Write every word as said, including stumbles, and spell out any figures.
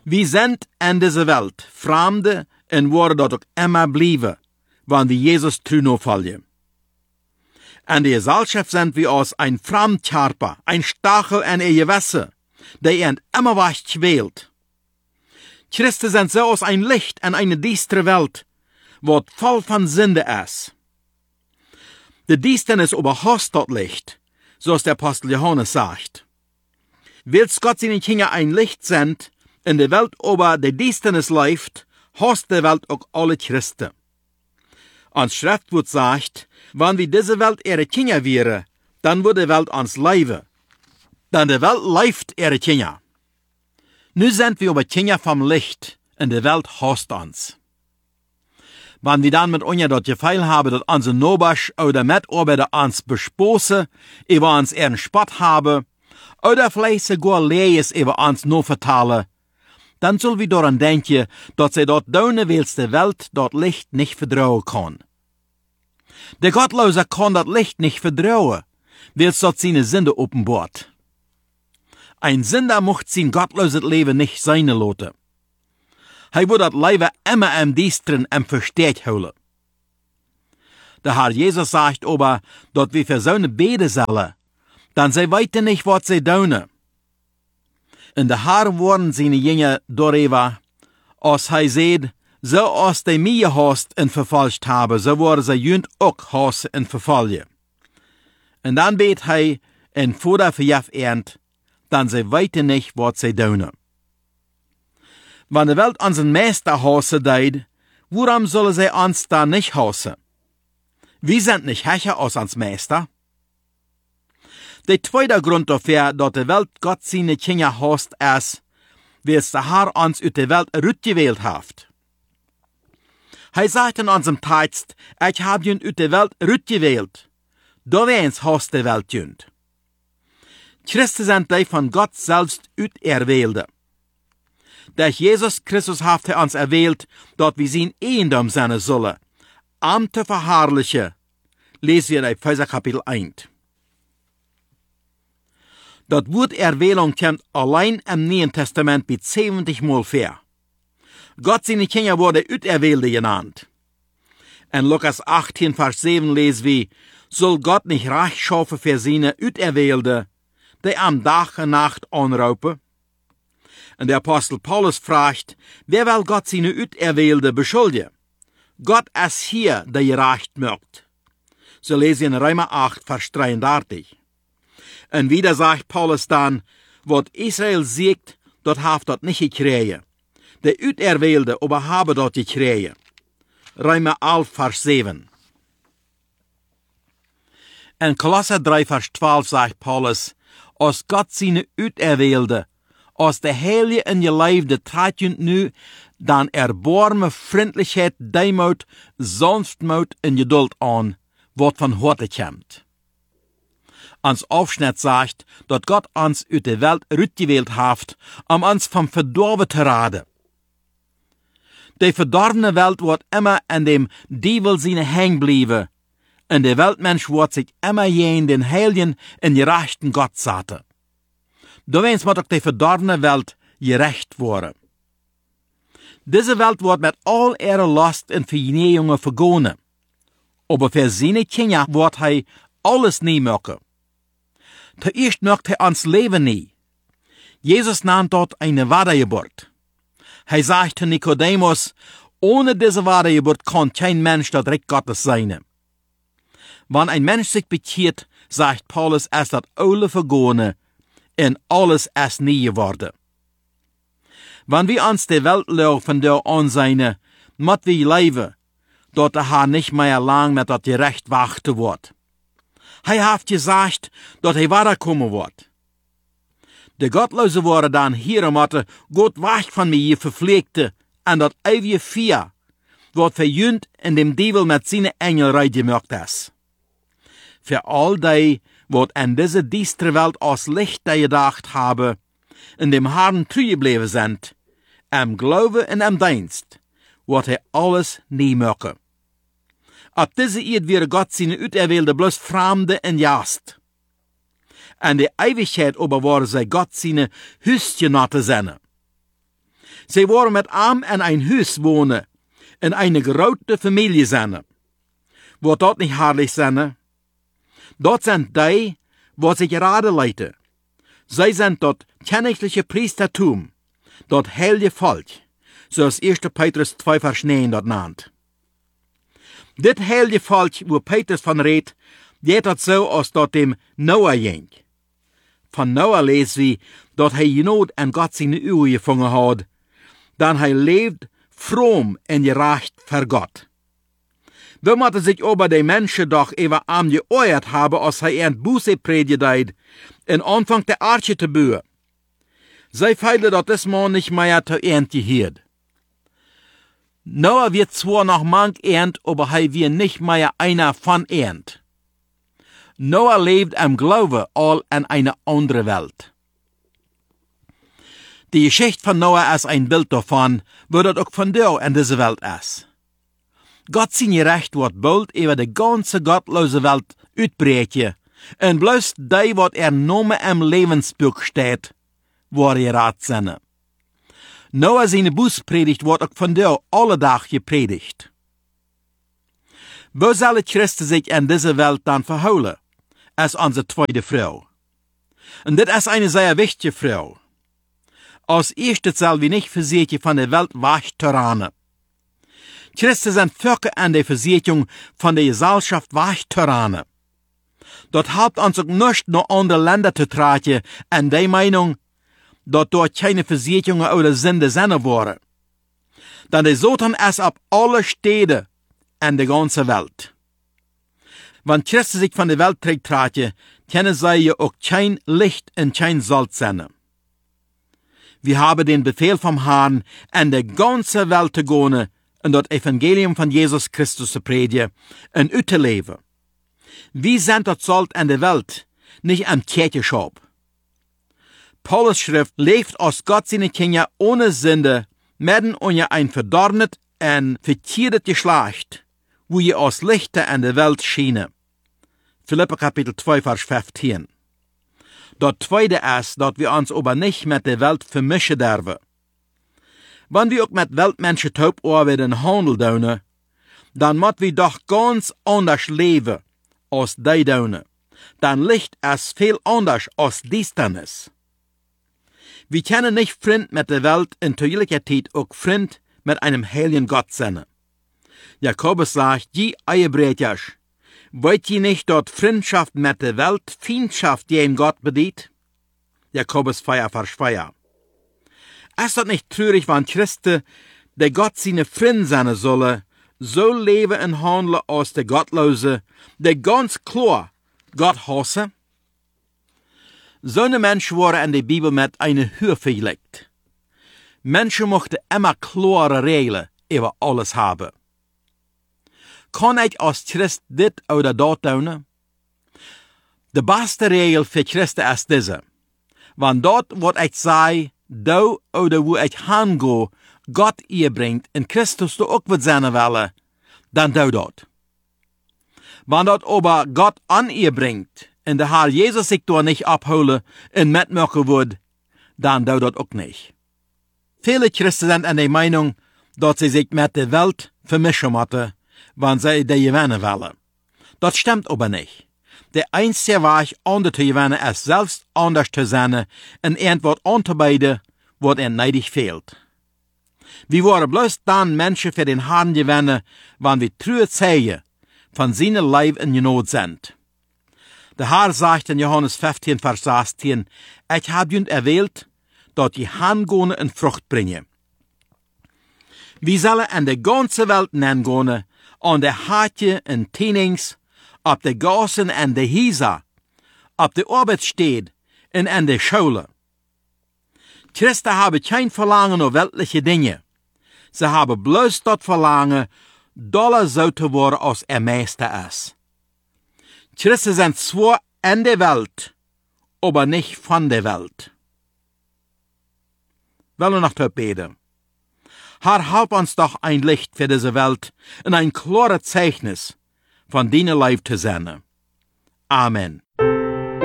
Wir sind in dieser Welt Fremde und worden dort auch immer bleiben, wenn wir Jesus true folgen. In der Gesellschaft sind wir als ein Fremdkörper, ein Stachel in ihr Gewässer, der ihn immer was quält. Christen sind so als ein Licht in eine düstere Welt, wo voll von Sünde ist. Die Düsternis überhasst dort Licht, so als der Apostel Johannes sagt. Willst Gott seinen Kinder ein Licht sind, in der Welt über die Düsternis läuft, hasst die Welt auch alle Christen. Ans Schriftwort sagt, wenn wir diese Welt ihre Kinder wären, dann würde die Welt uns leben. Denn die Welt läuft ihre Kinder. Nu sind wir aber Kinder vom Licht, und die Welt hasst uns. Wenn wir dann mit uns das Gefühl haben, dass unsere Nobasch oder Mitarbeiter uns bespoßen, über uns ihren Spott haben, oder vielleicht sogar Lees über uns nur vertalen, dann soll wir daran denken, dass sie dort doune willste Welt dort Licht nicht vertrauen kann. Der Gottlose kann das Licht nicht vertrauen, weil es dort seine Sünde offenbart. Ein Sünder mocht sein gottloses Leben nicht sein lassen. Hij wird das Leben immer im Düsteren im Versteck holen. Der Herr Jesus sagt aber, dass wir für seine beten sollen, dann sie weiten nicht, was sie tun. Und der Herr wurden seine Jünger darüber, als hij sagt, so als die mir hast und verfolgt haben, so worden sie jünd auch hassen und verfolgen. Und dann bet hij, en Vater verjaf ernt, dann sie weiten nicht, was sie tun. Wenn die Welt unseren Meister hassen deed, warum sollen sie uns da nicht hassen? Wir sind nicht höher als uns Meister. Der zweite Grund dafür, dass die Welt Gott seine Kinder hasst, ist, weil der Herr uns aus der Welt ausgewählt hat. Er sagt in unserem Text, ich habe ihn aus der Welt ausgewählt. Da wens hasst die Welt jünd. Christen sind die von Gott selbst auserwählte. Durch Jesus Christus hat er uns erwählt, dass wir sein Eiendom sein sollen, am zu verherrlichen, lesen wir in Epheser Kapitel eins. Das Wort Erwählung kommt allein im Neuen Testament mit siebzig Mal vor. Gott seine Kinder wurde Auserwählte genannt. In Lukas achtzehn, Vers sieben lesen wir, soll Gott nicht Recht schaffen für seine Auserwählte, die am Tag und Nacht anrufen? Und der Apostel Paulus fragt, wer will Gott seine Auserwählte beschuldigen? Gott ist hier, der gerecht macht. So lesen wir in Römer acht, Vers dreiunddreißig. Und wieder sagt Paulus dann, was Israel siegt, dort haft dort nicht gekriegt. Der Auserwählte aber habe dort gekriegt. Römer elf, Vers sieben. In Kolosser drei, Vers zwölf sagt Paulus, als Gott seine Auserwählte, als der Heilige in je Leibde trat und nu, dan Erbarme, Freundlichkeit, Demut, Sanftmut und Geduld an, wat von Horte kommt. Ans Aufschnitt sagt, dass Gott uns aus der Welt ausgewählt hat, um uns vom Verdorben zu raden. Die verdorbene Welt wird immer in dem Dievel seine hängen bleiben, und der Weltmensch wird sich immer jen den Heiligen und gerechten Gott satten. Da wens moet auch die verdorbene Welt gerecht worden. Diese Welt wird mit all ihrer Last und Vernehmungen vergonnen. Aber für seine Kinder wird er alles nie machen. Zuerst möchte er uns Leben nie. Jesus nannt dort eine Wiedergeburt. Er sagte Nikodemus, ohne diese Wiedergeburt kann kein Mensch das Reich Gottes sein. Wenn ein Mensch sich bekehrt, sagt Paulus, ist das alle vergonnen, und alles ist nie geworden. Wenn wir uns die Welt laufen der ansehen, muss wir leben, dort der Herr nicht mehr lang mit das Gerecht warten wird. Er hat gesagt, dass er weiterkommen wird. Die Gottlose wurde dann hier müssen, Gott weg von mir verpflegte, und das ewige Vier, wird verjünt in dem Dievel mit seinen Engeln reingemacht ist. Für all die, wat in diese düstere Welt als Licht gedacht habe, in dem Herrn treu geblieben sind, im Glaube und im Dienst, wird er alles nie machen. Ab diese Eid wird Gott seine Auserwählte bloß Fremde und Jast. In der Ewigkeit aber werden sie Gott seine Hüstgenotten sein. Sie waren mit ihm in ein Haus wohnen, in eine große Familie sein. Wird dort nicht herrlich sein? Dort sind die, wo sich gerade leiten. Sie sind dort königliche Priestertum, dort heilige Volk, so als erster Petrus zwei Vers neun dort nannt. Dit heilige Volk, wo Petrus von redt, geht dort so, als dort dem Noah ging. Von Noah lesen wir, dat hij genood en Gott seine Uhr gefangen hat, dann hij lebt fromm en gerecht voor Gott. We moeten sich aber die Menschen doch über am geäuert haben, als hij een Buße predigt en anfangt der Arche te bouwen. Zij feilen dat das man nicht mehr te ernt gehiert. Noah wird zwar noch manch ernt, aber hij wird nicht mehr einer von ernt. Noah lebt am Glaube all in eine andere Welt. Die Geschichte von Noah ist ein Bild davon, wo das auch von dir in dieser Welt ist. Gott sein Recht wird bald über die ganze gottlose Welt uitbrechen, und bloß die, wat er nomen im Lebensbuch steht, war ihr Rat sind. Noah seine Bußpredigt wird auch von dir alle Tag gepredigt. Wo sollen Christen sich in dieser Welt dann verholen? Als onze tweede Frau. Und das ist eine sehr wichtige Frau. Als erstes soll wir nicht Versicherung von der Welt Wachteranen. Christen sind Völker an der Versicherung von der Gesellschaft Wachteranen. Dort hat uns auch nicht nur andere Länder zu tragen, an der Meinung, dass dort keine Versicherungen oder Sünde sind waren. Denn die Satan ist ab alle Städte in der ganzen Welt. Wenn Christen sich von der Welt zurücktragen, können sie ja auch kein Licht und kein Salz sein. Wir haben den Befehl vom Herrn, in der ganzen Welt zu gehen und das Evangelium von Jesus Christus zu predigen und zu leben. Wir sind das Salz in der Welt, nicht am Kirchenschop. Paulus Schrift lebt aus Gott seine Kinder ohne Sünde, mitten unter ein verdorbenes und verkehrtes Geschlecht, wo ihr als Lichter in der Welt schiene. Philipper Kapitel zwei, Vers fünfzehn. Das zweite ist, dass wir uns aber nicht mit der Welt vermischen dürfen. Wenn wir auch mit Weltmenschen taub arbeiten Handel tun, dann müssen wir doch ganz anders leben als die tun. Dann Licht ist viel anders als dies dann ist. Wir können nicht Freund mit der Welt in täglicher Zeit auch Freund mit einem heiligen Gott sein. Jakobus sagt, die Eiebrechers, wollt ihr nicht dort Freundschaft mit der Welt, Feindschaft gegen Gott bedient? Jakobus vier, Vers vier. Ist das nicht traurig, wenn Christen, der Gott seine Freund sein solle, so leben und handeln als der Gottlose, der ganz klar Gott hasse? So eine Menschen waren in der Bibel mit einer Höhe verlegt. Menschen mochten immer klare Regeln über alles haben. Kann ich als Christ dit oder dat tun? De beste Regel für Christen ist diese. Wenn dort, wat ich sei, da oder wo ich hango, Gott ihr bringt, in Christus du auch wird sein wollen, dann do dort. Wenn dort aber Gott an ihr bringt, in der Herr Jesus sich dort nicht abholen und mitmachen wird, dann do dort auch nicht. Viele Christen sind in der Meinung, dass sie sich mit der Welt vermischen müssen, wenn sie die gewinnen wollen. Das stimmt aber nicht. Der einzige Weg, andere zu gewinnen, ist selbst anders zu sein und irgendwas anzubieten, was ihnen neidig fehlt. Wir wollen bloß dann Menschen für den Herrn gewinnen, wenn wir true Zeichen von seinem Leib in Not sind. Der Herr sagt in Johannes fünfzehn, Vers sechzehn, ich habe ihn erwählt, dass die Handgone in Frucht bringen. Wir sollen in der ganzen Welt nennen, an der Hartje en Tienings, op de Gassen en de Hisa, op de Arbeitsstätte en in de Schule. Christen haben kein Verlangen auf weltliche Dinge. Sie haben bloß das Verlangen, doller so zu werden, als er Meister ist. Christen sind zwar in der Welt, aber nicht von der Welt. Wollen wir noch beten? Herr, halb uns doch ein Licht für diese Welt und ein klares Zeichnis von deiner Leib zu sein. Amen.